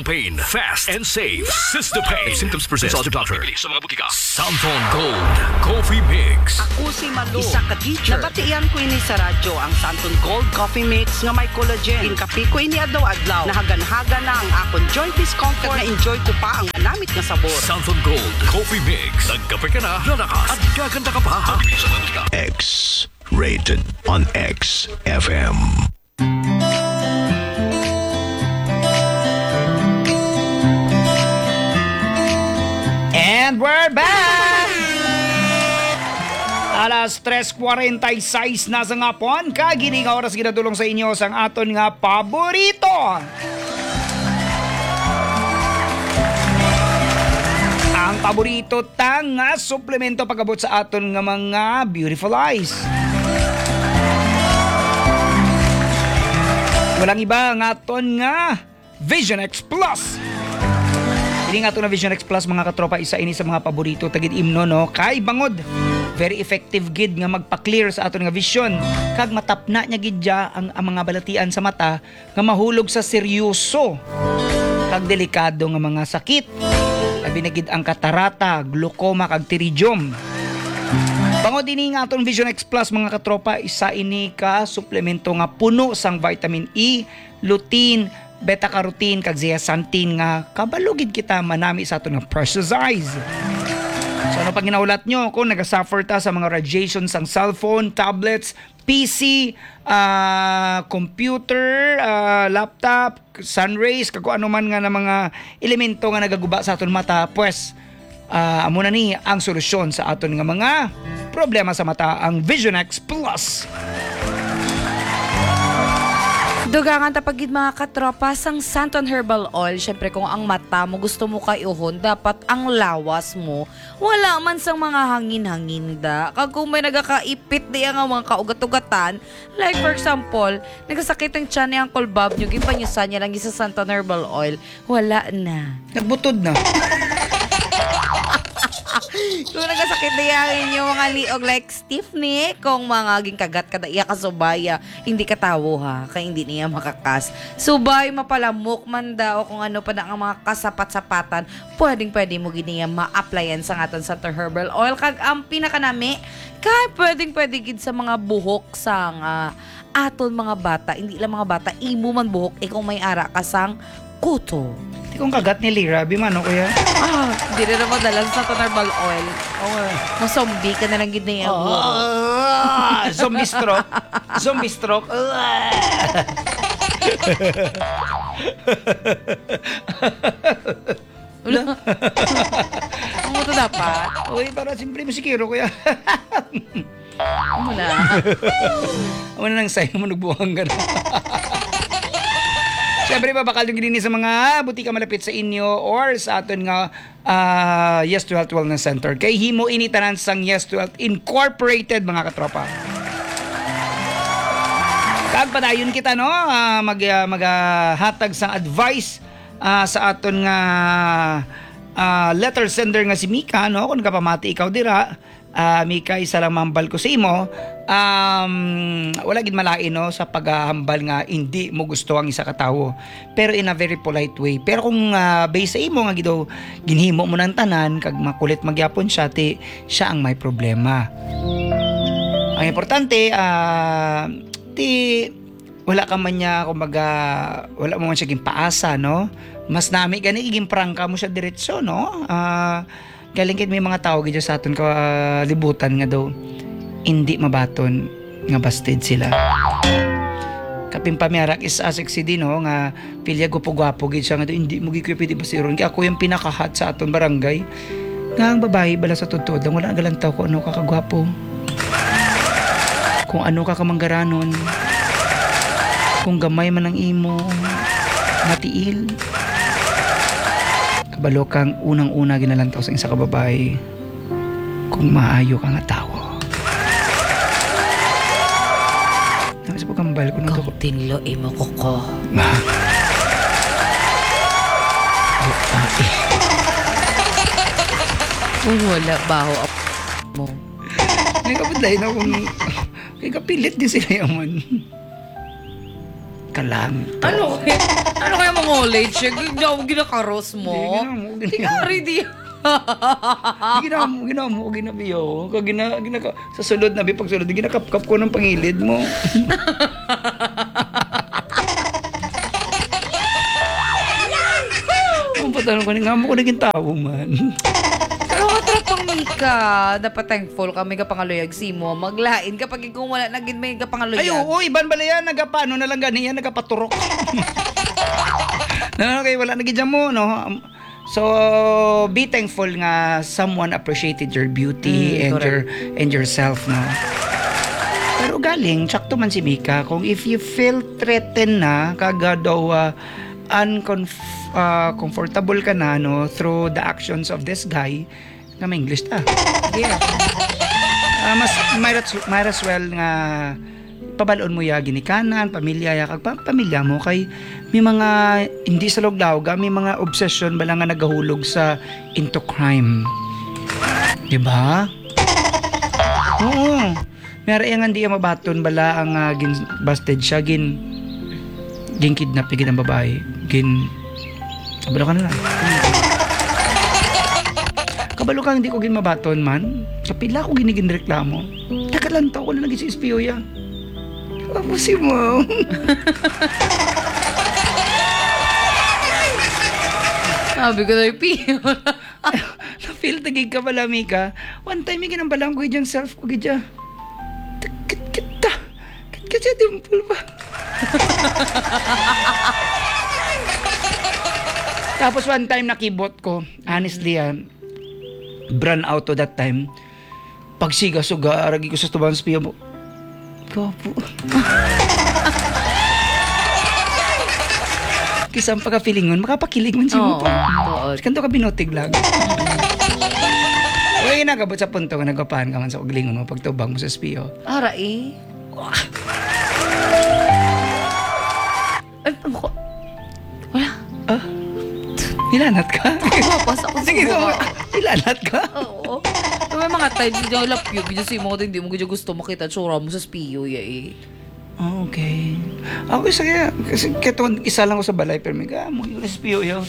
Strong pain, fast and safe. Systepain. If symptoms persist, consult your doctor. Sa mga butika. Santon Gold Coffee Mix. Ako si Malu, isa ka teacher. Nabatian ko ini sa radyo ang Santon Gold Coffee Mix nga may collagen. Inkapi ko ini adlaw-adlaw. Nahagan-hagan na ang akong joint discomfort na enjoy ko pa ang manamit nga sabor. Santon Gold Coffee Mix. Nagkape ka na, lalakas at gaganda ka pa. Sa mga butika. X-rated on XFM. And we're back! Alas 3:46 na sa ngapon, kagini nga oras ginadulong sa inyo sang aton nga paborito. Ang paborito tang nga suplemento pagabot sa aton nga mga beautiful eyes. Walang iba nga aton nga Vision X Plus. Ini nga ito na Vision X Plus mga katropa, isa ini sa mga paborito tagid imno no, kay bangod. Very effective gid nga magpa-clear sa aton nga vision. Kag matapna nya gid ja ang mga balatian sa mata nga mahulog sa seryoso kag delikado nga mga sakit. Labi na gid ang katarata, glaucoma kag pterygium. Bangod ini nga aton Vision X Plus mga katropa, isa ini ka suplemento nga puno sang vitamin E, lutein, beta-carotene kag zeaxanthin nga kabalugid kita manami sa aton nga precious eyes. So ano pag ginaulat nyo kung nagasuffer ta sa mga radiation sang cellphone, tablets, PC, computer, laptop, sunrays, kag kung ano man nga na mga elemento nga nagaguba sa aton mata, pues amo na ni ang solusyon sa aton nga mga problema sa mata, ang Vision X Plus. Dugangan tapagid mga katropa sang Santon Herbal Oil. Syempre kung ang mata mo gusto mo kayuhon, dapat ang lawas mo wala man sang mga hangin-hangin da. Kag kung may nagakaipit di ang mga kaugat-ugatan, like for example, nagasakit ang tiyan ni Uncle Bob nyo, gipanyusan niya lang sa Santon Herbal Oil, wala na. Nagbutod na. Kung nagasakit na yan yung mga liog like stiff neck, kung mga gingkagat kada iya kasubaya, hindi katawo ha, kaya hindi niya makakas. Subay, mapalamok man daw, kung ano pa na ang mga kasapat-sapatan, pwede mo giniya ma-applyan sa aton sa herbal oil. Kag ang pinakanami, kaya pwede gid sa mga buhok sang aton mga bata, hindi lang mga bata, imo man buhok, kung may ara kasang kuto. Di kong kagat ni Lira, bimano kuya? Hindi na naman dalang sa herbal oil. Zombie ka na lang gid na yan. Zombie stroke. Zombie stroke. Ang mo to dapat? Uy, para simple mo si Kiro kuya. Ano na? Ano nang sa'yo mo nagbuhang gano'n. Siyempre, babakal yung ginini sa mga butika malapit sa inyo or sa aton nga Yes to Health Wellness Center. Kay himo initanan sang Yes to Health Incorporated mga katropa. Kag padayon kita no, maghatag sang advice sa aton nga letter sender nga si Mika no, kung kapamati ikaw dira. Mika, isa lang mambal ko sa imo. Wala gid malain no sa paghahambal nga hindi mo gusto ang isa ka tawo, pero in a very polite way. Pero kung based sa imo nga gido ginhimo mo ng tanan kag makulit magyapon siya, siya ang may problema. Ang importante wala ka man niya, kumbaga wala mo man siya gimpaasa no. Mas nami gani iging prangka mo siya diretso no. Galingkit may mga tao gid sa aton libutan nga daw hindi mabaton nga busted sila. Kapin pamiarak is sexy din no nga pilya gwapo gid siya nga daw hindi mo gid pwede basiron kay ako yung pinakahat sa aton barangay. Nga ang babae bala sa totoo dang wala galantaw ko ano ka kagwapo. Kung ano ka kamanggaranon. Kung gamay man ang imo matiil. Kabalo kang unang-una ginalantaw sa isa ka babae kung maayo ka nga tao. Nasa pagkambal ko nung Kung tinlo imo ko ko. Ma. Kung wala baho mo. May kapatay na kung may kapilit din sila yaman. Kalang. Ano kaya mong college. Ginakaros mo. Hindi Ready. Ginabiyo. Sa sulod na, pag sulod, ginakap-kap ko ng pangilid mo. Ang patanong ko, nga mo ko naging tao man. Pero katrapang Mika, dapat thankful ka may kapangaluyag si mo. Maglain kapag kung wala naging may kapangaluyag. Ay, oo, iban bala yan, nagapano na lang ganiyan, nagapaturok. Okay, wala naging mo, no? So, be thankful nga someone appreciated your beauty and yourself, no? Pero galing, sakto man si Mika, kung if you feel threatened na, kagad daw comfortable ka na, no, through the actions of this guy, nga may English ta. Yeah. Might as well nga pabalon mo ya ginikanan, pamilya ya kag pamilya mo kay may mga hindi sa loglaw may mga obsession bala nga nagahulog sa into crime. Di ba? Oo. Meron yang hindi mabaton bala ang gin busted siya gin kidnap gid ang babae. Kabalo ka na lang. Kabalo ka hindi ko gin mabaton man. Kapila ko ginigin reklamo. Nakalantaw ko na lagi sa SPO ya. Ako si Mom. Sabi ko na yung piyo. Na-feel tagig ka pala, Mika. One time, may ginambalang ko yung self ko gidya. Kita siya dimple ba? Tapos one time nakibot ko, honestly brand out to that time. Pagsiga-suga, aragi ko sa tubang spiyo mo. Gapo. Kisang pagka-feelingon, makapakilig man siya mo pa. Kanto ka binotig lang. Uy, nagabot sa punto ka, nagapahan ka man sa uglingon mo pagtubang mo sa spiyo. Ara eh. Ay, ako. Wala. Nilanat ka? Pumapas ako sa Sige, buka. nilanat ka? Oo. May mga times hindi ako lapyog. Hindi mo hindi mo gusto makita tsura mo sa spiyo ya eh. Okay. Ako isa kaya, kasi keton isa lang ko sa balay, pero may mo yung SPO yun.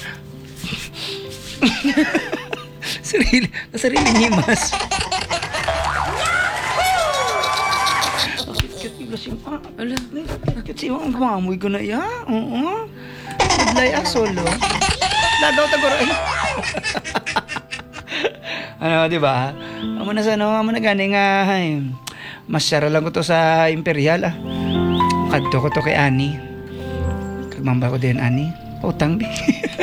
Sariling himas. Cute yung lasing. Ala. Cute siya, ang gumamoy ko na ya. Oo. Madlay solo. Ladaw tagoro. Ano, di ba? Amo na sa amo na gani nga. Masyara lang ko to sa Imperial Kadto ko to kay Ani. Kagmamba ko din Ani. Pautang di.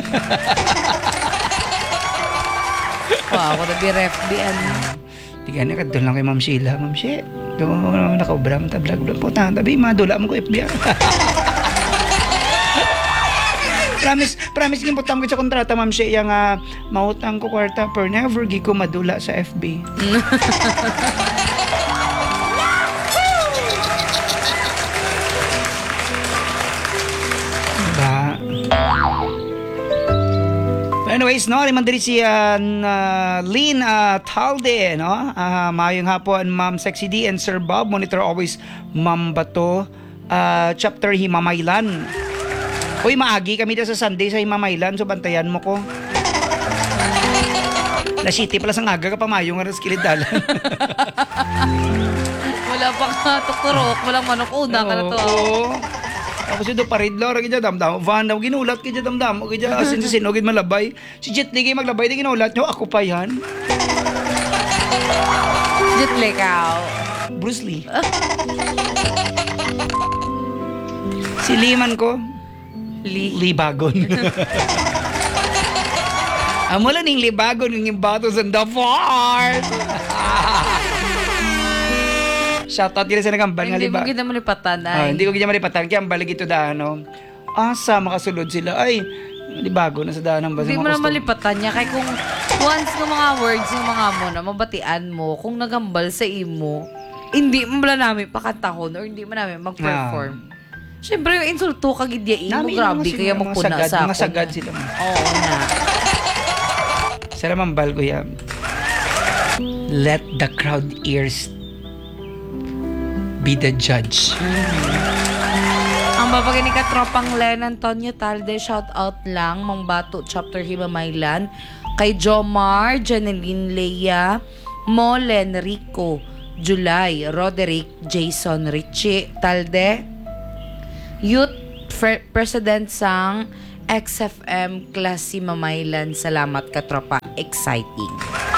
Ako na biref di ano. Di gani kadto lang kay Ma'am Sheila. Ma'am She, do nakaubra man ta vlog. Pautang tabi madula mo ko FB. Promise gimputang ko sa kontrata Ma'am She yang mautang ko kwarta per never gi ko madula sa FB. Anyways, no, rimandiri si Lynn Talde, no? Mayong hapon, Ma'am Sexy D and Sir Bob. Monitor always, Ma'am Bato. Chapter Himamaylan. Uy, maagi kami dyan sa Sunday sa Himamaylan. So, bantayan mo ko. La City pala sa ngaga ka pa mayong nga skilid dalan. Wala pa ka tukturok. Walang manok una ka na to. Oo. Tapos ito paridlo, ragi dyan, damdam. Van daw, ginulat ka dyan, damdam. Okay dyan, asin sa sinogid malabay. Si Jet Li kayo maglabay, di ginulat nyo, ako pa yan. Jet Li ka. Bruce Lee. Si Liman ko, Libagon. Amo lang yung Libagon, yung batos and the fart. Shoutout nila sa nagambal nga Hindi liba. mo gina malipatan ay. Hindi ko gina malipatan. Kaya ang balig ito daan, asa makasulod sila. Ay, libago na sa daan ng basa. Hindi mo na malipatan niya. Kaya kung once ng mga words ng mga mo na mabatian mo, kung nagambal sa imo, hindi mo bala namin pakantahon or hindi mo namin mag-perform. Siyempre, yung insulto kagidyain mo, grabe, kaya magpuna sa ako. Mga sagad sila. Oo na. Sara mambal ko yan. Let the crowd ears be the judge. Ang Mambabagay ni katropang Len Antonio Talde, shout out lang, Mang Bato, Chapter Himamaylan, kay Jomar, Janeline Leia, Molen Rico, July, Roderick, Jason Richie Talde, Youth President sang XFM Class Himamaylan. Salamat katropa, exciting.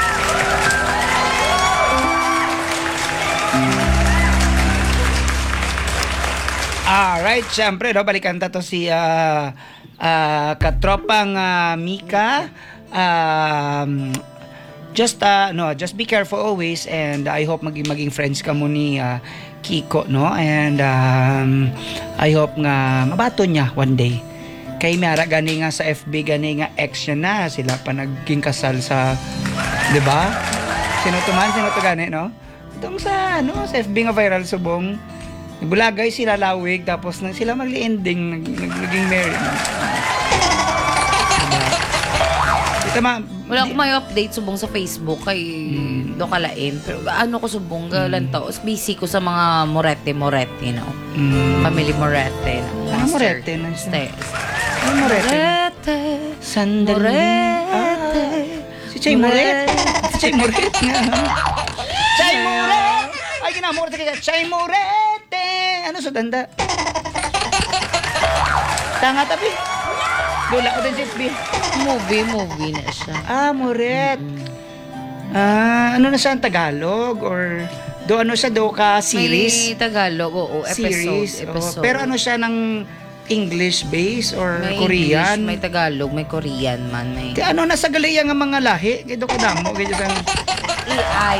Alright, syempre, no, balikan ta to si katropang Mika. Just be careful always, and I hope maging friends ka mo ni Kiko, no? And I hope nga mabato niya one day. Kay Mara gani nga sa FB gani nga ex niya na sila pa naging kasal sa, 'di ba? Sino to gani, no? Itong sa sa FB nga viral subong. Bulagay sila lawig, tapos nang sila magli-ending, naging married. Wala akong may update subong sa Facebook kay do kalain. Pero ano ko subong galantaw. Busy ko sa mga Morete, no? Family Morete. Morete na siya. Morete. Sandali. Morete. Si Chay Morete. Si Chay Morete nga. Chay Morete! Ay, ginamorete ka. Chay Morete! Ano sa danda? Tanga tabi. Dula ko din si FB. Movie na siya. Morete. Ano na siya ang Tagalog? Or ano siya ka series? May Tagalog, oo. Series. Episode. Pero ano siya ng English base or may Korean? English, may Tagalog, may Korean man. May... Kaya ano nasa galaya nga mga lahi? Kaya doon ko damo. Kaya sa... AI.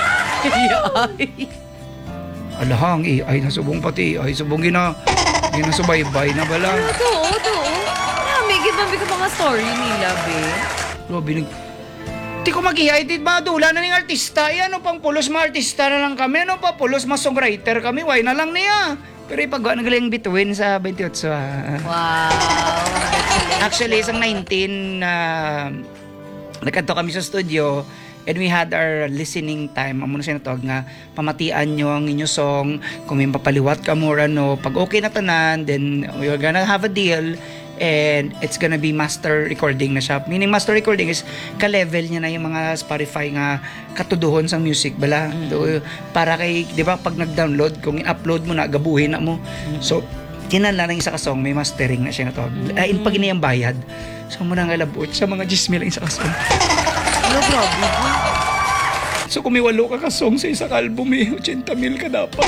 Alahang AI na subong pati. Ay subong ginasubaybay na bala. Oo. Nami ko mga story nila, be. Grabe, di ko mag-ihay, di ba? Dula na ng artista. Ano pang pulos mga artista na lang kami. Ano pa pulos mga songwriter kami. Why na lang niya. Pero ipagawa na galing bituin sa 28. Wow. Actually, isang 19 nagkanto kami sa studio and we had our listening time. Amo na siya natawag nga, pamatian nyo ang inyo song, kung may papaliwat ka mo, pag okay na tanan, then we're gonna have a deal and it's gonna be master recording na siya. Meaning master recording is ka-level niya na yung mga Spotify nga katuduhon sa music bala. Para kay, di ba, pag nag-download, kung in-upload mo na, gabuhin na mo. So, kinala ng isa ka song, may mastering na siya natawag. In pag iniyang bayad, so mo nang alabot sa mga 10,000 ang isa ka song. Ano, grabe. So kung may 8 ka song sa isang album, 80,000 ka dapat.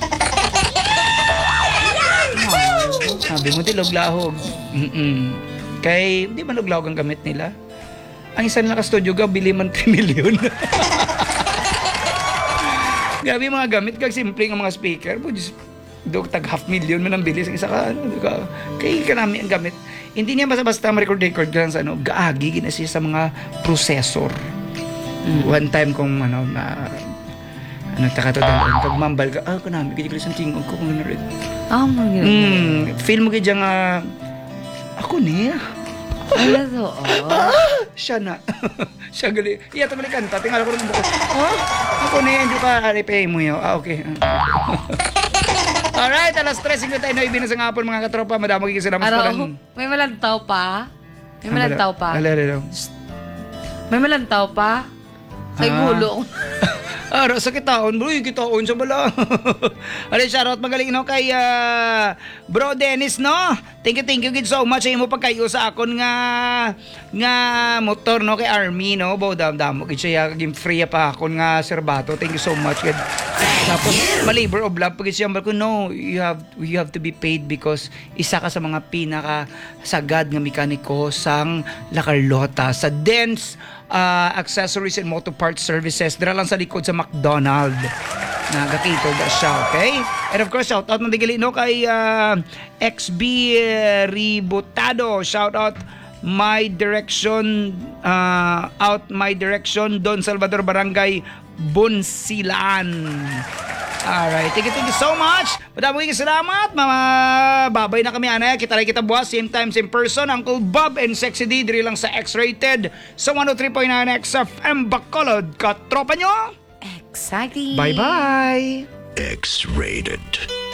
Sabi mo, tiloglahog. Kay, di ba luglahog ang gamit nila? Ang isa nila ka-studio ka, bili man 3 million. Grabe mga gamit, kag simple ng mga speaker. Tag 500,000 man ang bilis ang isa ka. Kaya karami ang gamit. Hindi niya basta-basta ma-record ka sa gaagi gina siya sa mga processor. One time kung takatodang pag mambal ka, kanami kaya kaya tingog ko kung rin. Feel mo kaya nga ako niya. Ano to? Siya na. Siya gali. Iya to gali kanta. Tingala ko rin buko. Ako niya, hindi pa repay mo yun. Okay. Alright, alas 3:59 na ibinas ang hapon mga katropa. Madamo kikisalamat pa lang. May malantaw pa? May malantaw pa? May malantaw pa? Kay gulo. Sa kitaon, bro, kitaon sa bala. Alay, shoutout magaling kay Bro Dennis, no? Thank you so much sa imo pagkayo sa akon nga motor, no, kay Army, no? Damo gid siya kaging free pa akon nga serbato. Thank you so much kid. Tapos malibor of love pag siya ko, no, you have to be paid because isa ka sa mga pinaka sagad nga mekaniko sang La Carlota sa Dance Accessories and Motor Parts Services. Dira lang sa likod sa McDonald. Nagakito da siya, okay? And of course, shout out mandigali no kay XB Ribotado. Shout out My Direction Don Salvador Barangay Bunsilan. Alright, thank you so much. Madaming salamat. Babay na kami, anay. Kita bukas, same time, same person. Uncle Bob and Sexy D, diri lang sa X-Rated sa 103.9 XFM Bacolod. Katropa nyo? Exciting. Bye-bye. X-Rated.